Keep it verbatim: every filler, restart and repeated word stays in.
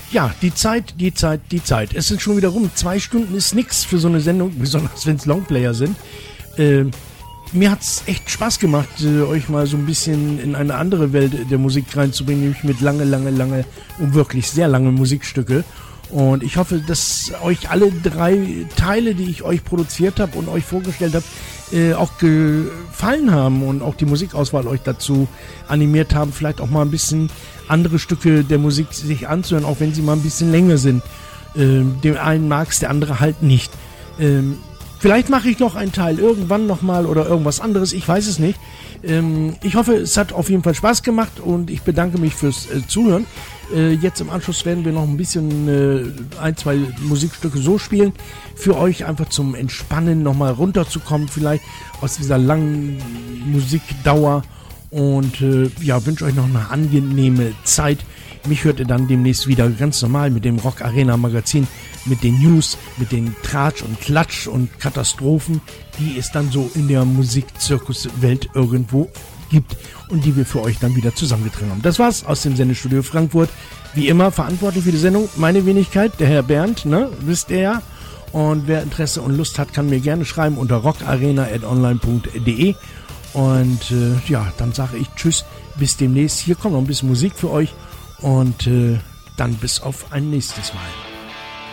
Ja, die Zeit, die Zeit, die Zeit. Es sind schon wieder rum. Zwei Stunden ist nix für so eine Sendung, besonders wenn es Longplayer sind. Äh, mir hat's echt Spaß gemacht, äh, euch mal so ein bisschen in eine andere Welt der Musik reinzubringen, nämlich mit lange, lange, lange und wirklich sehr lange Musikstücke. Und ich hoffe, dass euch alle drei Teile, die ich euch produziert habe und euch vorgestellt habe, äh, auch gefallen haben und auch die Musikauswahl euch dazu animiert haben, vielleicht auch mal ein bisschen andere Stücke der Musik sich anzuhören, auch wenn sie mal ein bisschen länger sind. Ähm, dem einen mag es, der andere halt nicht. Ähm, vielleicht mache ich noch einen Teil irgendwann nochmal oder irgendwas anderes, ich weiß es nicht. Ähm, ich hoffe, es hat auf jeden Fall Spaß gemacht und ich bedanke mich fürs äh, Zuhören. Äh, jetzt im Anschluss werden wir noch ein bisschen äh, ein, zwei Musikstücke so spielen. Für euch einfach zum Entspannen nochmal runterzukommen, vielleicht aus dieser langen Musikdauer. Und äh, ja, wünsche euch noch eine angenehme Zeit. Mich hört ihr dann demnächst wieder ganz normal mit dem Rock Arena Magazin, mit den News, mit den Tratsch und Klatsch und Katastrophen, die es dann so in der Musikzirkuswelt irgendwo gibt und die wir für euch dann wieder zusammengetragen haben. Das war's aus dem Sendestudio Frankfurt. Wie immer verantwortlich für die Sendung meine Wenigkeit, der Herr Bernd, ne, wisst ihr ja. Und wer Interesse und Lust hat, kann mir gerne schreiben unter rockarena at online punkt de. Und äh, ja, dann sage ich Tschüss, bis demnächst. Hier kommt noch ein bisschen Musik für euch und äh, dann bis auf ein nächstes Mal.